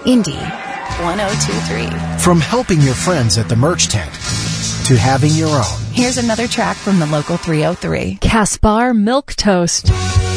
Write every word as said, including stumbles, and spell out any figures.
Indy one oh two three. From helping your friends at the merch tent to having your own. Here's another track from the local three oh three. Caspar Milk Toast.